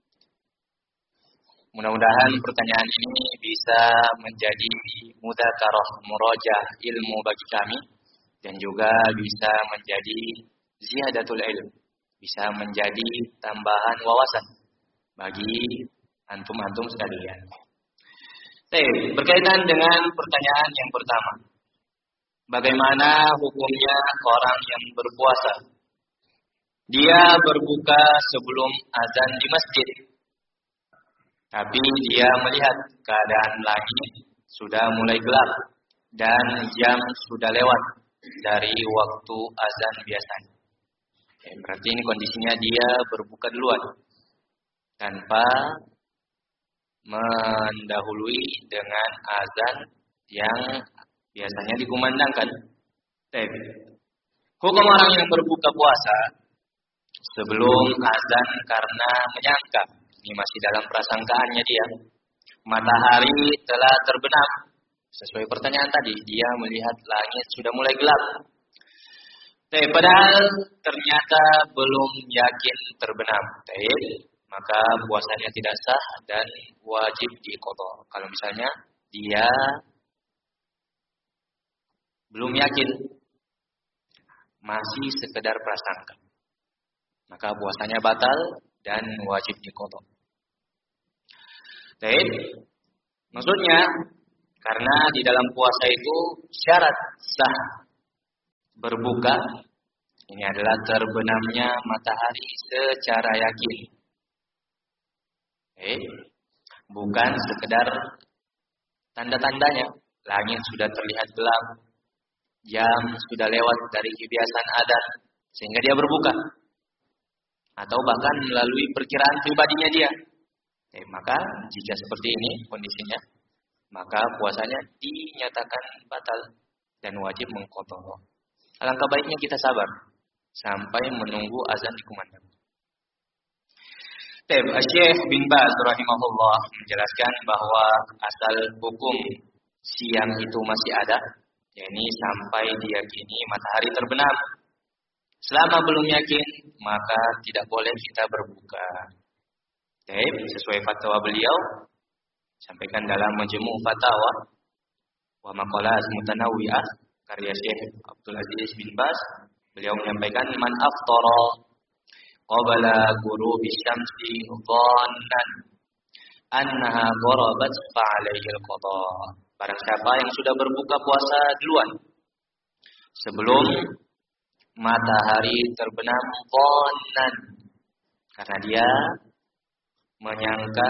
Mudah-mudahan pertanyaan ini bisa menjadi mudzakarah murajaah ilmu bagi kami dan juga bisa menjadi ziyadatul ilm, bisa menjadi tambahan wawasan bagi antum-antum sekalian. Berkaitan dengan pertanyaan yang pertama, bagaimana hukumnya orang yang berpuasa? Dia berbuka sebelum azan di masjid, tapi dia melihat keadaan langit sudah mulai gelap dan jam sudah lewat dari waktu azan biasanya. Berarti ini kondisinya dia berbuka duluan tanpa mendahului dengan azan yang biasanya dikumandangkan. Hukum orang yang berbuka puasa sebelum azan karena menyangka, ini masih dalam prasangkaannya dia, matahari telah terbenam. Sesuai pertanyaan tadi, dia melihat langit sudah mulai gelap. Padahal ternyata belum yakin terbenam. Maka puasanya tidak sah dan wajib diqadha. Kalau misalnya dia belum yakin, masih sekedar prasangka, maka puasanya batal dan wajib diqadha. Maksudnya, karena di dalam puasa itu syarat sah berbuka, ini adalah terbenamnya matahari secara yakin. Bukan sekedar tanda-tandanya, langit sudah terlihat gelap, jam sudah lewat dari kebiasaan adat, sehingga dia berbuka. Atau bahkan melalui perkiraan pribadinya dia. Maka jika seperti ini kondisinya, maka puasanya dinyatakan batal dan wajib mengqadha. Alangkah baiknya kita sabar sampai menunggu azan dikumandang. Syekh bin Baz rahimahullah menjelaskan bahwa asal hukum siang itu masih ada, yakni sampai diyakini matahari terbenam. Selama belum yakin, maka tidak boleh kita berbuka. Sesuai fatwa beliau, sampaikan dalam Majmu' Fatawa wa Maqalat Mutanawwi'ah karya Syekh Abdul Aziz bin Baz, beliau menyampaikan man aftara qabla ghurubi syamsi dhannan annaha gharabat fa alaihi al-qadha. Barang siapa yang sudah berbuka puasa duluan sebelum matahari terbenam dhannan, karena dia menyangka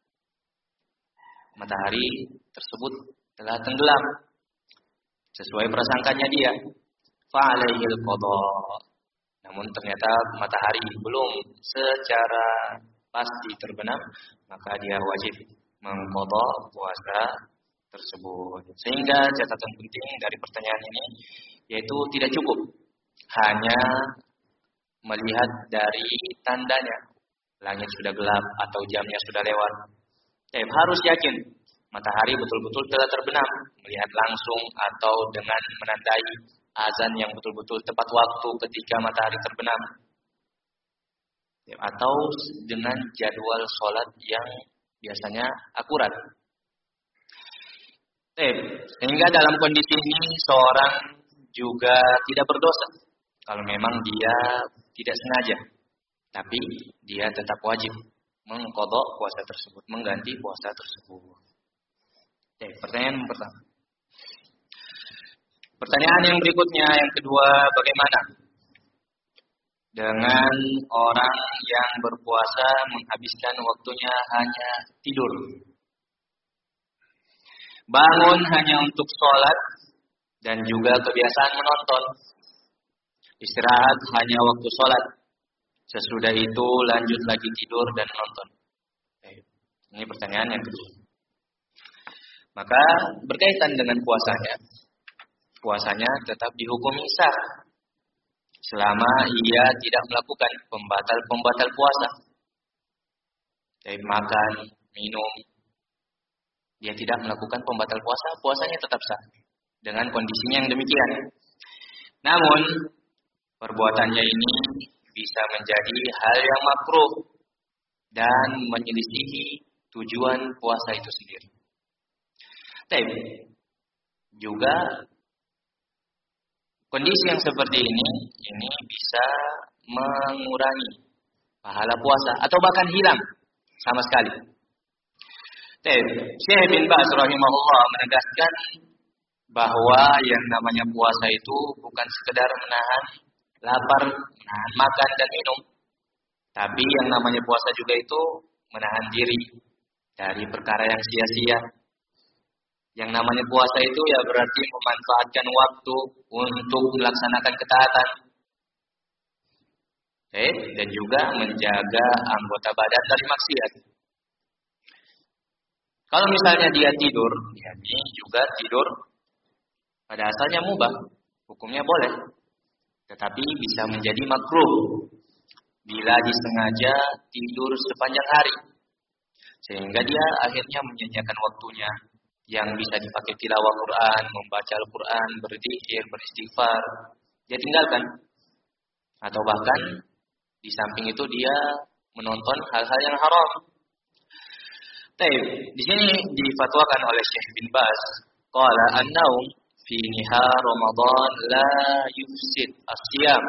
matahari tersebut telah tenggelam sesuai prasangkanya dia, fa alaihi al-qadha. Namun ternyata matahari belum secara pasti terbenam, maka dia wajib mengqadha puasa tersebut. Sehingga catatan penting dari pertanyaan ini yaitu tidak cukup hanya melihat dari tandanya, langit sudah gelap atau jamnya sudah lewat. Harus yakin matahari betul-betul telah terbenam, melihat langsung atau dengan menandai azan yang betul-betul tepat waktu ketika matahari terbenam, atau dengan jadwal sholat yang biasanya akurat. Sehingga dalam kondisi ini seorang juga tidak berdosa kalau memang dia tidak sengaja, tapi dia tetap wajib mengqadha puasa tersebut, mengganti puasa tersebut. Pertanyaan pertama. Pertanyaan yang berikutnya, yang kedua, bagaimana dengan orang yang berpuasa menghabiskan waktunya hanya tidur? Bangun hanya untuk sholat dan juga kebiasaan menonton. Istirahat hanya waktu sholat. Sesudah itu lanjut lagi tidur dan menonton. Ini pertanyaan yang kedua. Maka berkaitan dengan puasanya. Puasanya tetap dihukumi sah selama ia tidak melakukan pembatal-pembatal puasa. Makan, minum, dia tidak melakukan pembatal puasa, puasanya tetap sah dengan kondisinya yang demikian. Namun perbuatannya ini bisa menjadi hal yang makruh dan menyelisihi tujuan puasa itu sendiri. Juga kondisi yang seperti ini bisa mengurangi pahala puasa atau bahkan hilang sama sekali. Syekh bin Baz rahimahullah menegaskan bahwa yang namanya puasa itu bukan sekedar menahan lapar, menahan makan dan minum, tapi yang namanya puasa juga itu menahan diri dari perkara yang sia-sia. Yang namanya puasa itu ya berarti memanfaatkan waktu untuk melaksanakan ketaatan. Dan juga menjaga anggota badan dari maksiat. Kalau misalnya dia tidur, ini juga tidur pada asalnya mubah, hukumnya boleh. Tetapi bisa menjadi makruh bila disengaja tidur sepanjang hari. Sehingga dia akhirnya menyia-nyiakan waktunya yang bisa dipakai tilawah Quran, membaca Al-Quran, berzikir, beristighfar, dia tinggalkan. Atau bahkan di samping itu dia menonton hal-hal yang haram. Di sini difatwakan oleh Syekh bin Baz, qala an-naum fi nihar Ramadan la yufsid as-siyam,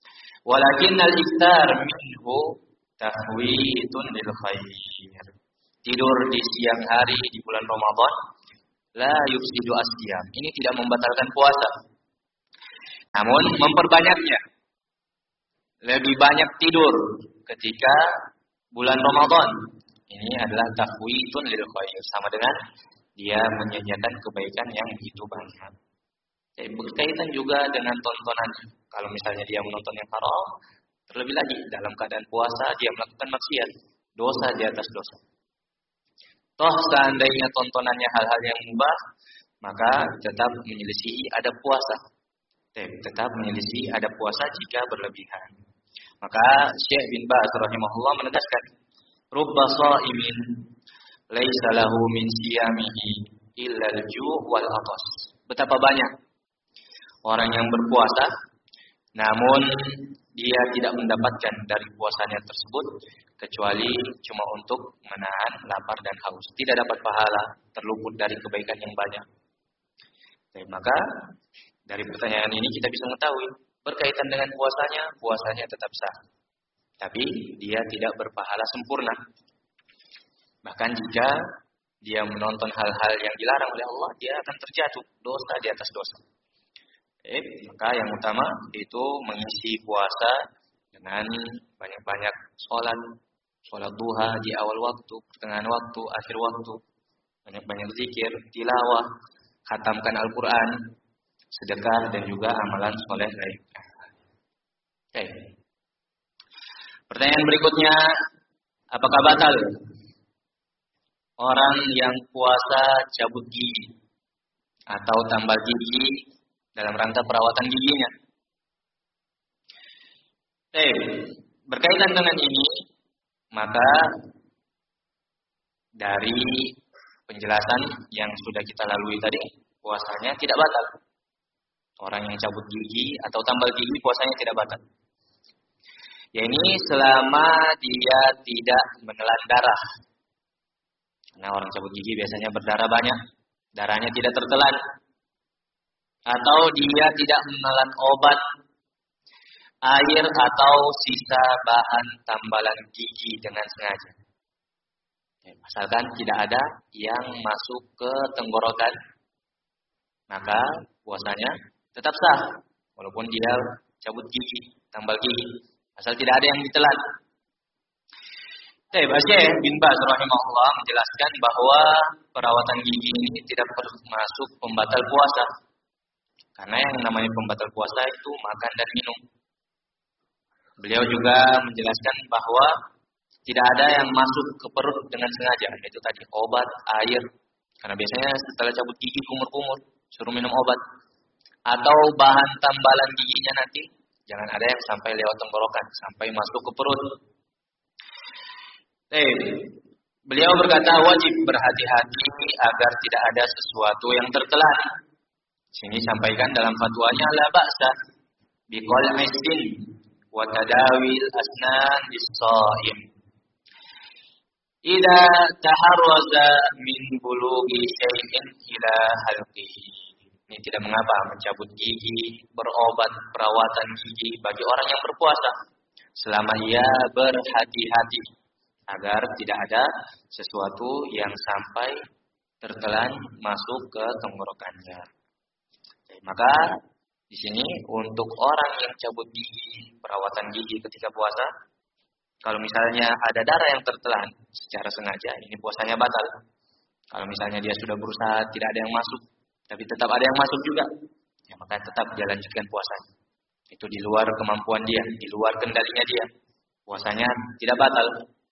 walakin al-iftar minhu tahwitun lil khair. tidur di siang hari di bulan Ramadan, la yufsidu as-siyam. Ini tidak membatalkan puasa. Namun memperbanyaknya. Lebih banyak tidur ketika bulan Ramadan. Ini adalah tafwitun lil khair, sama dengan dia menyanyiakan kebaikan yang begitu banyak. Jadi berkaitan juga dengan tontonannya. Kalau misalnya dia menonton yang haram, terlebih lagi dalam keadaan puasa dia melakukan maksiat, dosa di atas dosa. Toh seandainya tontonannya hal-hal yang mubah, maka tetap menyelisihi adab puasa. Tetap menyelisihi adab puasa jika berlebihan. Maka Syekh bin Baz rahimahullah menegaskan, rubba sha'imin laisa lahu min siyamihi illa al-ju' wal 'atas. Betapa banyak orang yang berpuasa namun dia tidak mendapatkan dari puasanya tersebut kecuali cuma untuk menahan lapar dan haus. Tidak dapat pahala, terluput dari kebaikan yang banyak. Maka dari pertanyaan ini kita bisa mengetahui berkaitan dengan puasanya tetap sah. Tapi dia tidak berpahala sempurna. Bahkan jika dia menonton hal-hal yang dilarang oleh Allah, dia akan terjatuh dosa di atas dosa. Maka yang utama itu mengisi puasa dengan banyak-banyak sholat duha di awal waktu, pertengahan waktu, akhir waktu, banyak-banyak zikir, tilawah, khatamkan Al-Quran, sedekah dan juga amalan soleh lainnya. Pertanyaan berikutnya, apakah batal orang yang puasa cabut gigi atau tambal gigi dalam rangka perawatan giginya? Berkaitan dengan ini, maka dari penjelasan yang sudah kita lalui tadi, puasanya tidak batal. Orang yang cabut gigi atau tambal gigi puasanya tidak batal. Ya ini selama dia tidak menelan darah. Karena orang cabut gigi biasanya berdarah banyak, darahnya tidak tertelan. Atau dia tidak menelan obat, air atau sisa bahan tambalan gigi dengan sengaja. Asalkan tidak ada yang masuk ke tenggorokan, maka puasanya tetap sah. Walaupun dia cabut gigi, tambal gigi. Asal tidak ada yang ditelan. Syekh bin Baz rahimahullah menjelaskan bahwa perawatan gigi ini tidak termasuk pembatal puasa. Karena yang namanya pembatal puasa itu makan dan minum. Beliau juga menjelaskan bahwa tidak ada yang masuk ke perut dengan sengaja. Itu tadi obat, air. Karena biasanya setelah cabut gigi kumur-kumur, suruh minum obat. Atau bahan tambalan giginya nanti, jangan ada yang sampai lewat tenggorokan, sampai masuk ke perut. Beliau berkata wajib berhati-hati agar tidak ada sesuatu yang tertelan. Sini sampaikan dalam fatwanya la ba'sa biqal istin wa tadawil asnan lis-shaim. Idza taharraza min bulughi syai'in ila halqihi. Ini tidak mengapa mencabut gigi, berobat perawatan gigi bagi orang yang berpuasa selama ia berhati-hati agar tidak ada sesuatu yang sampai tertelan masuk ke tenggorokannya. Maka di sini untuk orang yang cabut gigi, perawatan gigi ketika puasa, kalau misalnya ada darah yang tertelan secara sengaja, ini puasanya batal. Kalau misalnya dia sudah berusaha tidak ada yang masuk, tapi tetap ada yang masuk juga, ya maka tetap dia lanjutkan puasanya. Itu di luar kemampuan dia, di luar kendalinya dia. Puasanya tidak batal.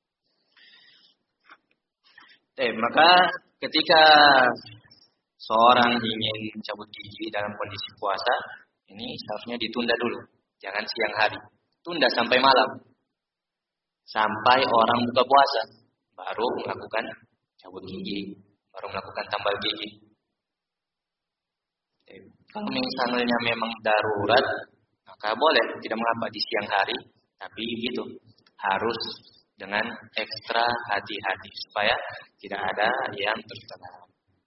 Maka ketika seorang ingin cabut gigi dalam kondisi puasa, ini seharusnya ditunda dulu. Jangan siang hari. Tunda sampai malam. Sampai orang buka puasa. Baru melakukan cabut gigi. Baru melakukan tambal gigi. Kalau misalnya memang darurat, maka boleh. Tidak mengapa di siang hari. Tapi gitu. Harus dengan ekstra hati-hati. Supaya tidak ada yang tertelan.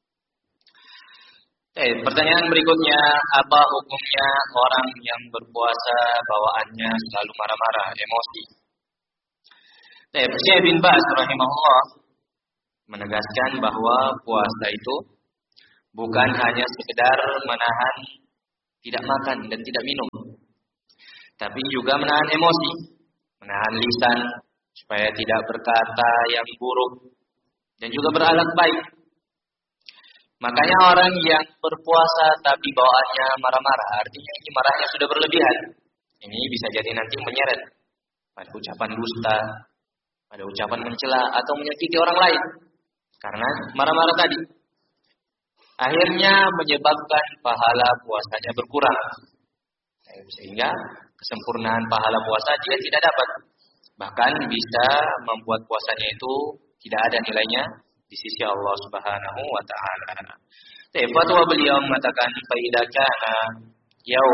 Pertanyaan berikutnya, apa hukumnya orang yang berpuasa bawaannya selalu marah-marah, emosi? Syekh bin Baz rahimahullah menegaskan bahwa puasa itu bukan hanya sekedar menahan tidak makan dan tidak minum, tapi juga menahan emosi, menahan lisan supaya tidak berkata yang buruk dan juga berakhlak baik. Makanya orang yang berpuasa tapi bawaannya marah-marah, artinya ini marahnya sudah berlebihan. Ini bisa jadi nanti menyeret pada ucapan dusta, pada ucapan mencela atau menyakiti orang lain karena marah-marah tadi. Akhirnya menyebabkan pahala puasanya berkurang. Sehingga kesempurnaan pahala puasa dia tidak dapat. Bahkan bisa membuat puasanya itu tidak ada nilainya di sisi Allah Subhanahu wa taala. Fatwa beliau mengatakan fa idza kana